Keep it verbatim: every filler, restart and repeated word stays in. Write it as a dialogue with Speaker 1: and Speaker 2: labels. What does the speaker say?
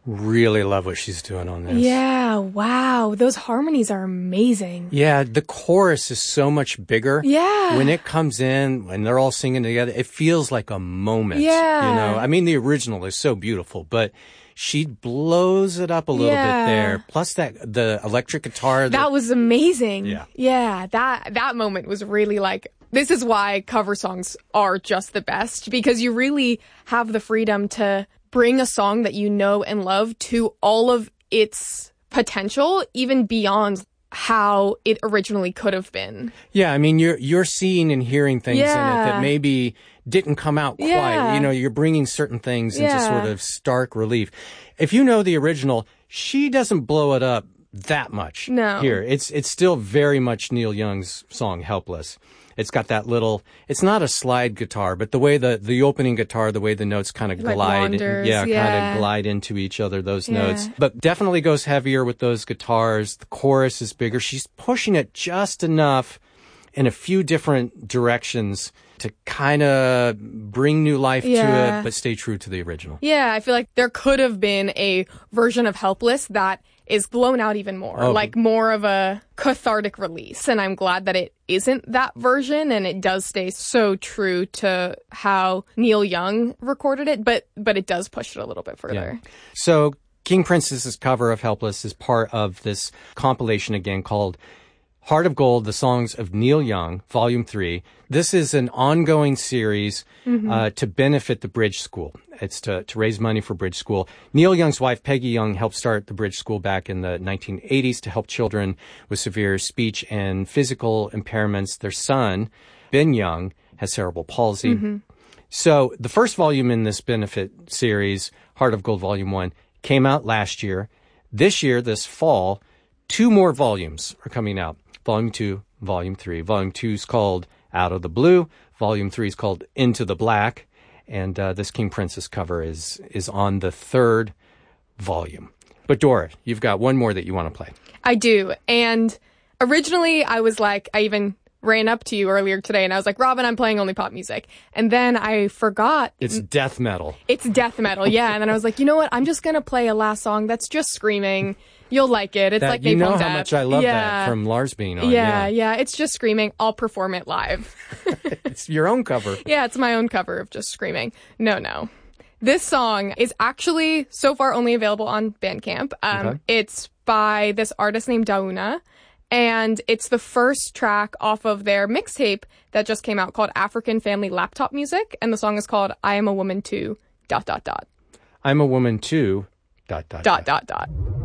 Speaker 1: really love what she's doing on this.
Speaker 2: Yeah, wow. Those harmonies are amazing.
Speaker 1: Yeah, the chorus is so much bigger.
Speaker 2: Yeah.
Speaker 1: When it comes in, when they're all singing together, it feels like a moment.
Speaker 2: Yeah.
Speaker 1: You know, I mean, the original is so beautiful, but she blows it up a little
Speaker 2: Yeah.
Speaker 1: bit there. Plus that, the electric guitar.
Speaker 2: That
Speaker 1: the,
Speaker 2: was amazing.
Speaker 1: Yeah.
Speaker 2: Yeah, that, that moment was really like, this is why cover songs are just the best, because you really have the freedom to bring a song that you know and love to all of its potential, even beyond how it originally could have been.
Speaker 1: Yeah, I mean, you're you're seeing and hearing things
Speaker 2: Yeah.
Speaker 1: in it that maybe didn't come out quite.
Speaker 2: Yeah.
Speaker 1: You know, you're bringing certain things into
Speaker 2: Yeah.
Speaker 1: sort of stark relief. If you know the original, she doesn't blow it up that much.
Speaker 2: No.
Speaker 1: Here, it's it's still very much Neil Young's song "Helpless." It's got that little, it's not a slide guitar, but the way the, the opening guitar, the way the notes kind of
Speaker 2: Like
Speaker 1: glide,
Speaker 2: wanders,
Speaker 1: yeah,
Speaker 2: yeah.
Speaker 1: kind of glide into each other, those
Speaker 2: Yeah.
Speaker 1: notes. But definitely goes heavier with those guitars. The chorus is bigger. She's pushing it just enough in a few different directions to kind of bring new life to
Speaker 2: Yeah.
Speaker 1: it, but stay true to the original.
Speaker 2: Yeah, I feel like there could have been a version of Helpless that is blown out even more,
Speaker 1: Oh.
Speaker 2: like more of a cathartic release. And I'm glad that it isn't that version, and it does stay so true to how Neil Young recorded it, but but it does push it a little bit further.
Speaker 1: So King Princess's cover of Helpless is part of this compilation again called Heart of Gold, The Songs of Neil Young, Volume three. This is an ongoing series
Speaker 2: Mm-hmm.
Speaker 1: uh, to benefit the Bridge School. It's to, to raise money for Bridge School. Neil Young's wife, Peggy Young, helped start the Bridge School back in the nineteen eighties to help children with severe speech and physical impairments. Their son, Ben Young, has cerebral palsy.
Speaker 2: Mm-hmm.
Speaker 1: So the first volume in this benefit series, Heart of Gold Volume one, came out last year. This year, this fall, two more volumes are coming out. Volume two, Volume three. Volume two is called Out of the Blue. Volume three is called Into the Black. And uh, this King Princess cover is is on the third volume. But Dora, you've got one more that you want to play.
Speaker 2: I do. And originally I was like, I even ran up to you earlier today and I was like, Robin, I'm playing only pop music. And then I forgot.
Speaker 1: It's death metal.
Speaker 2: It's death metal, yeah. And then I was like, you know what? I'm just going to play a last song that's just screaming. You'll like it. It's
Speaker 1: That,
Speaker 2: like
Speaker 1: you know
Speaker 2: Napalm
Speaker 1: how
Speaker 2: Death.
Speaker 1: much I love
Speaker 2: yeah.
Speaker 1: that from Lars being on.
Speaker 2: Yeah,
Speaker 1: Yeah,
Speaker 2: yeah. It's just screaming. I'll perform it live.
Speaker 1: It's your own cover.
Speaker 2: Yeah, it's my own cover of just screaming. No, no. This song is actually so far only available on Bandcamp. Um,
Speaker 1: Okay.
Speaker 2: It's by this artist named Dauna. And it's the first track off of their mixtape that just came out called African Family Laptop Music. And the song is called I Am a Woman Too, dot, dot, dot.
Speaker 1: I'm a woman too, dot, dot,
Speaker 2: Dot, dot, dot.